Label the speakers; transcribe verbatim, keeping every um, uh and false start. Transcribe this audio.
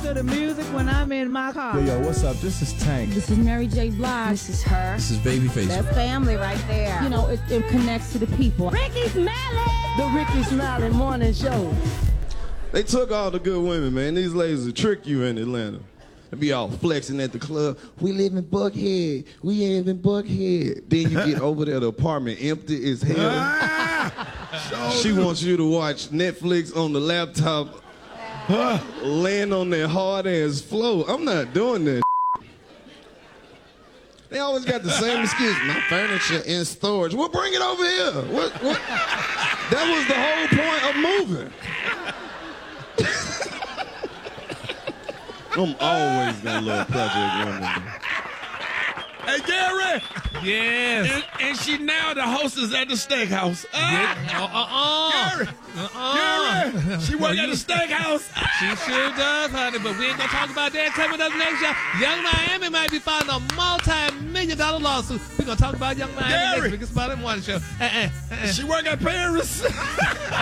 Speaker 1: to the music when I'm in my car.
Speaker 2: Yo, yo, what's up? This is Tank.
Speaker 3: This is Mary J. Blige.
Speaker 4: This is her.
Speaker 5: This is Babyface.
Speaker 4: That's family right there.
Speaker 3: You know, it, it connects to the people.
Speaker 4: Ricky Smiley.
Speaker 1: The Ricky Smiley Morning Show.
Speaker 6: They took all the good women, man. These ladies will trick you in Atlanta. They be all flexing at the club. We live in Buckhead. We live in Buckhead. Then you get over there, the apartment empty as hell. She wants you to watch Netflix on the laptop, laying on that hard ass floor. I'm not doing that. They always got the same excuse. My furniture in storage. Well, bring it over here. What? What? That was the whole point of moving. I'm always gonna love Project Woman.
Speaker 7: Hey, Gary!
Speaker 8: Yes.
Speaker 7: And, and she now the hostess at the steakhouse. Ah!
Speaker 8: Uh-uh.
Speaker 7: Gary!
Speaker 8: Uh-uh.
Speaker 7: Gary! She work
Speaker 8: Well,
Speaker 7: at
Speaker 8: you-
Speaker 7: the steakhouse.
Speaker 8: She sure does, honey, but we ain't gonna talk about that. Coming up next year, Young Miami might be filing a multi-million dollar lawsuit. We're gonna talk about Young Miami
Speaker 7: Gary.
Speaker 8: next week. It's about in one show. Uh-uh. Uh-uh.
Speaker 7: She work at Paris.